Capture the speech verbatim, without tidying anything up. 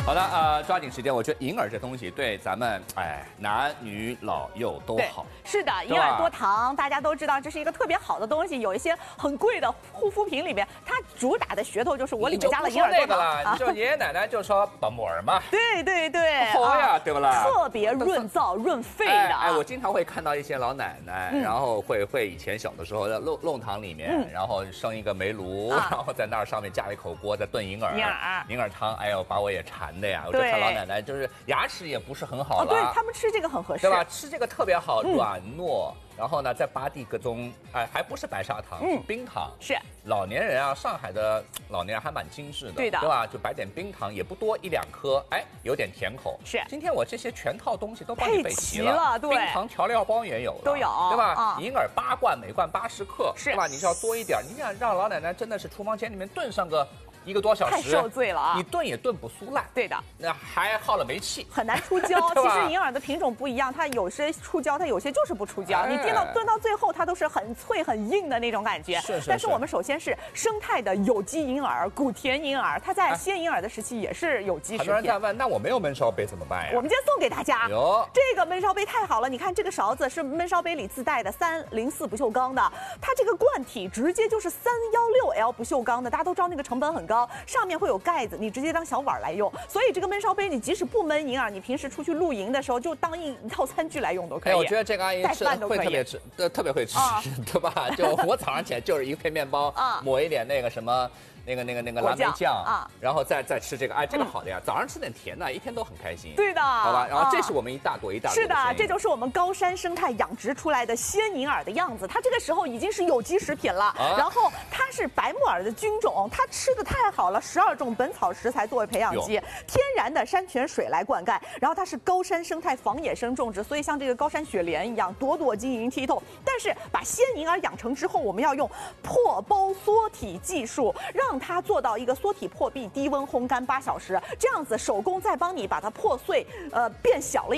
好的，呃，抓紧时间，我觉得银耳这东西对咱们哎男女老幼都好。 是的，银耳多糖，大家都知道这是一个特别好的东西。有一些很贵的护肤品里面，它主打的噱头就是我里面加了银耳多糖。 你就爷爷奶奶就说保木耳嘛。 对对对， 好呀，对不啦？ 特别润燥润肺的。 哎，我经常会看到一些老奶奶，然后会会以前小的时候在弄弄堂里面，然后生一个煤炉，然后在那儿上面架一口锅，在炖银耳。 银耳， 银耳汤，哎呦，把我也馋的呀！我这看老奶奶就是牙齿也不是很好了， 对他们吃这个很合适， 对吧？吃这个特别好，软糯。然后呢，再巴蒂个中，哎，还不是白砂糖，是冰糖。 是老年人啊，上海的老年人还蛮精致的， 对的， 对吧？就摆点冰糖，也不多，一两颗，哎，有点甜口。 是， 今天我这些全套东西都帮你备齐了，对， 冰糖调料包也有了， 都有， 对吧？银耳八罐，每罐八十克， 是， 对吧？你是要多一点，你想让老奶奶真的是厨房间里面炖上个。一个多小时， 太受罪了啊！ 你炖也炖不酥烂， 对的， 那还耗了煤气， 很难出胶。其实银耳的品种不一样，它有些出胶，它有些就是不出胶。哎、你炖到炖到最后，它都是很脆很硬的那种感觉。 是是是。 但是我们首先是生态的有机银耳，谷田银耳，它在鲜银耳的时期也是有机食品。 很多人在问，那我没有焖烧杯怎么办呀？ 我们今天送给大家，这个焖烧杯太好了！你看这个勺子是焖烧杯里自带的三零四不锈钢的，它这个罐体直接就是三幺六 L 不锈钢的，大家都知道那个成本很高，上面会有盖子，你直接当小碗来用。所以这个焖烧杯，你即使不焖银耳，你平时出去露营的时候，就当一一套餐具来用都可以。 哎，我觉得这个阿姨吃会特别吃，呃，特别会吃， 啊、 对吧？就我早上起来就是一片面包，啊、抹一点那个什么。那个、那个、那个蓝莓酱啊，然后再再吃这个，哎，这个好的呀，嗯、早上吃点甜的，一天都很开心。 对的， 好吧。然后这是我们一大朵一大朵。 是的，这就是我们高山生态养殖出来的鲜银耳的样子。它这个时候已经是有机食品了，啊、然后它是白木耳的菌种，它吃的太好了，十二种本草食材作为培养基，天然的山泉水来灌溉，然后它是高山生态防野生种植，所以像这个高山雪莲一样朵朵晶莹剔透。但是把鲜银耳养成之后，我们要用破包缩体技术，让它做到一个缩体破壁，低温烘干八小时，这样子手工再帮你把它破碎，呃，变小了。